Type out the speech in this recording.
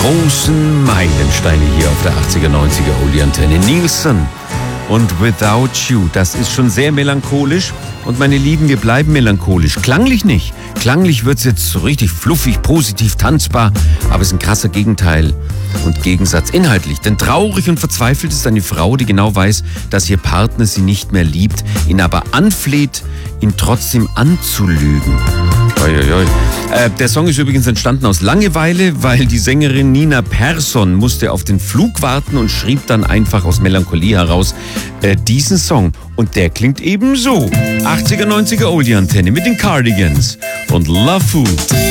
großen Meilensteine hier auf der 80er, 90er Oldie-Antenne. Nielsen und Without You, das ist schon sehr melancholisch. Und meine Lieben, wir bleiben melancholisch. Klanglich nicht. Klanglich wird es jetzt so richtig fluffig, positiv, tanzbar. Aber es ist ein krasser Gegenteil und Gegensatz inhaltlich. Denn traurig und verzweifelt ist eine Frau, die genau weiß, dass ihr Partner sie nicht mehr liebt, ihn aber anfleht, ihn trotzdem anzulügen. Der Song ist übrigens entstanden aus Langeweile, weil die Sängerin Nina Persson musste auf den Flug warten und schrieb dann einfach aus Melancholie heraus diesen Song. Und der klingt eben so. 80er, 90er Oldie-Antenne mit den Cardigans und Love Food.